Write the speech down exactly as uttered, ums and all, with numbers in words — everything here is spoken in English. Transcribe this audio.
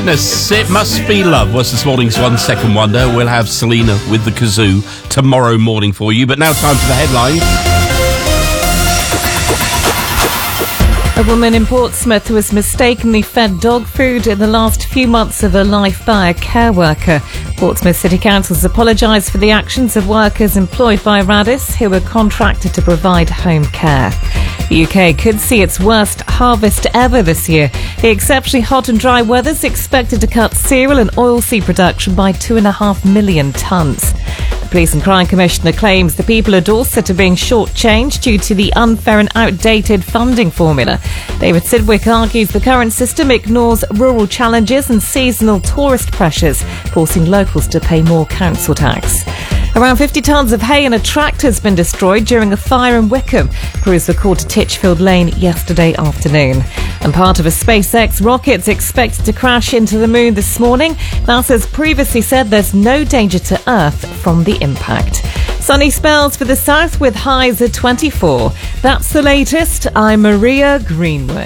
goodness, it must be love was this morning's One Second Wonder. We'll have Selena with the kazoo tomorrow morning for you. But now time for the headlines. A woman in Portsmouth was mistakenly fed dog food in the last few months of her life by a care worker. Portsmouth City Council has apologised for the actions of workers employed by Radis, who were contracted to provide home care. The U K could see its worst harvest ever this year. The exceptionally hot and dry weather is expected to cut cereal and oilseed production by two and a half million tonnes. The Police and Crime Commissioner claims the people of Dorset are being shortchanged due to the unfair and outdated funding formula. David Sidwick argues the current system ignores rural challenges and seasonal tourist pressures, forcing locals to pay more council tax. Around fifty tonnes of hay and a tractor has been destroyed during a fire in Wickham. Crews were called to Titchfield Lane yesterday afternoon. And part of a SpaceX rocket is expected to crash into the moon this morning. NASA's previously said there's no danger to Earth from the impact. Sunny spells for the south with highs at twenty-four. That's the latest. I'm Maria Greenwood.